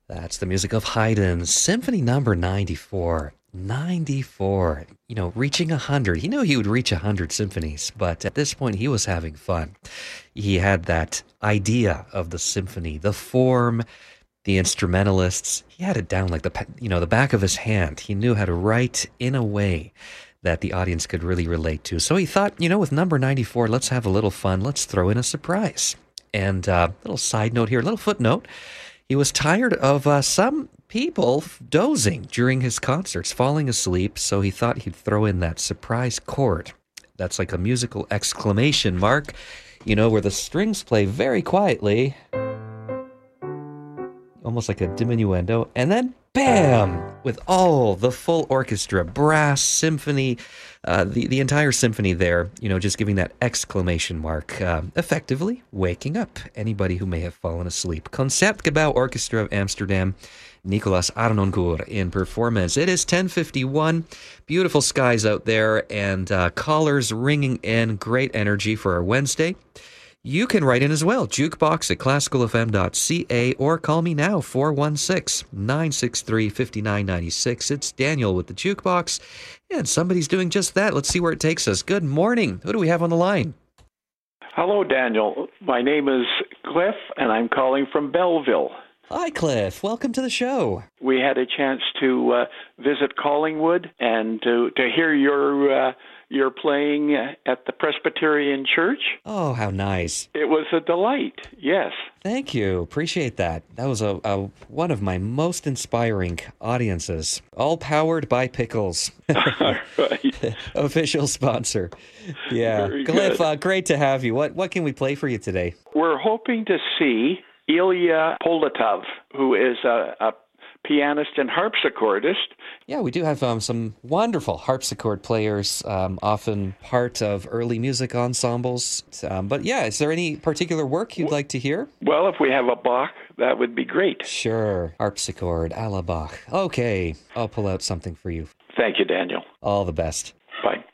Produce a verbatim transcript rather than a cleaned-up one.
That's the music of Haydn, Symphony Number ninety-four. ninety-four. You know, reaching one hundred. He knew he would reach one hundred symphonies, but at this point he was having fun. He had that idea of the symphony, the form, the instrumentalists. He had it down like the pa- you know, the back of his hand. He knew how to write in a way that the audience could really relate to. So he thought, you know, with number ninety-four, let's have a little fun. Let's throw in a surprise. And a uh, little side note here, a little footnote. He was tired of uh, some people dozing during his concerts, falling asleep, so he thought he'd throw in that surprise chord. That's like a musical exclamation mark, you know, where the strings play very quietly, almost like a diminuendo, and then bam! With all the full orchestra, brass, symphony, uh, the, the entire symphony there, you know, just giving that exclamation mark, uh, effectively waking up anybody who may have fallen asleep. Concertgebouw Orchestra of Amsterdam, Nicolas Arnoncourt in performance. It is ten fifty-one, beautiful skies out there, and uh, callers ringing in, great energy for our Wednesday. You can write in as well, jukebox at classical f m dot c a, or call me now, four one six, nine six three, five nine nine six. It's Daniel with the Jukebox, and somebody's doing just that. Let's see where it takes us. Good morning. Who do we have on the line? Hello, Daniel. My name is Cliff, and I'm calling from Belleville. Hi, Cliff. Welcome to the show. We had a chance to uh, visit Collingwood and to, to hear your... Uh, You're playing at the Presbyterian Church. Oh, how nice. It was a delight, yes. Thank you. Appreciate that. That was a, a one of my most inspiring audiences. All powered by Pickles. Right. Official sponsor. Yeah. Very Cliff, good. uh, great to have you. What, what can we play for you today? We're hoping to see Ilya Politov, who is a, a pianist and harpsichordist. Yeah, we do have um, some wonderful harpsichord players, um, often part of early music ensembles. Um, but yeah, is there any particular work you'd like to hear? Well, if we have a Bach, that would be great. Sure. Harpsichord, a la Bach. Okay, I'll pull out something for you. Thank you, Daniel. All the best. Bye.